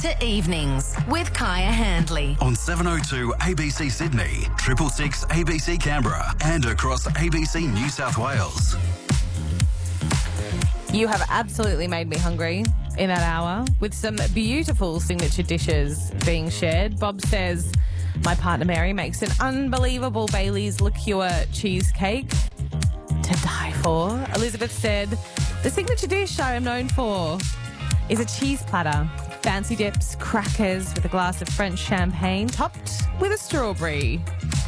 to Evenings with Kaya Handley. On 702 ABC Sydney, 666 ABC Canberra, and across ABC New South Wales. You have absolutely made me hungry in that hour with some beautiful signature dishes being shared. Bob says my partner Mary makes an unbelievable Bailey's liqueur cheesecake to die for. Elizabeth said the signature dish I am known for is a cheese platter, fancy dips, crackers with a glass of French champagne topped with a strawberry.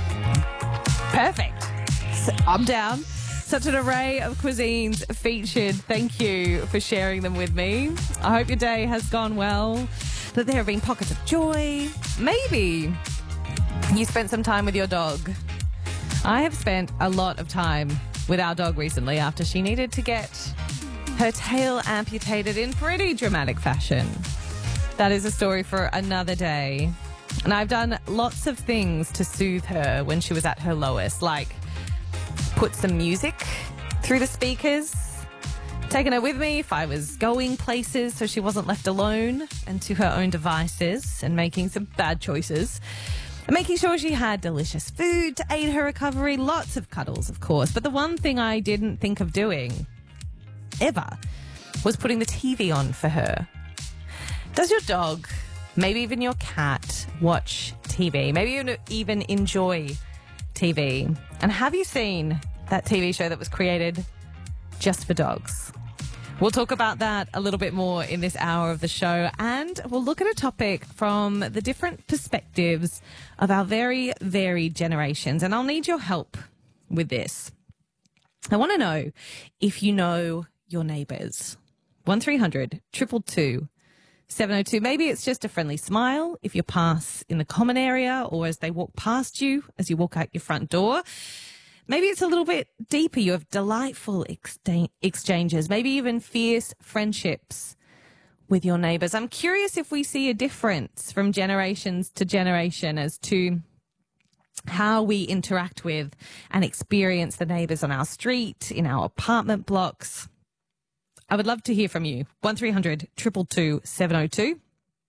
Perfect. So I'm down. Such an array of cuisines featured. Thank you for sharing them with me. I hope your day has gone well, that there have been pockets of joy. Maybe you spent some time with your dog. I have spent a lot of time with our dog recently after she needed to get her tail amputated in pretty dramatic fashion. That is a story for another day. And I've done lots of things to soothe her when she was at her lowest, like put some music through the speakers, taking her with me if I was going places so she wasn't left alone and to her own devices and making some bad choices, and making sure she had delicious food to aid her recovery, lots of cuddles, of course. But the one thing I didn't think of doing ever was putting the TV on for her. Does your dog, maybe even your cat, watch TV? Maybe you even enjoy TV? And have you seen that TV show that was created just for dogs? We'll talk about that a little bit more in this hour of the show, and we'll look at a topic from the different perspectives of our very varied generations. And I'll need your help with this. I want to know if you know your neighbours. 1300 222 702. Maybe it's just a friendly smile if you pass in the common area or as they walk past you as you walk out your front door. Maybe it's a little bit deeper. You have delightful exchanges, maybe even fierce friendships with your neighbours. I'm curious if we see a difference from generations to generation as to how we interact with and experience the neighbours on our street, in our apartment blocks. I would love to hear from you. 1300 222 702.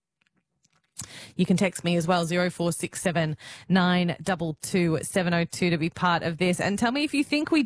You can text me as well, 0467 922 702, to be part of this. And tell me if you think we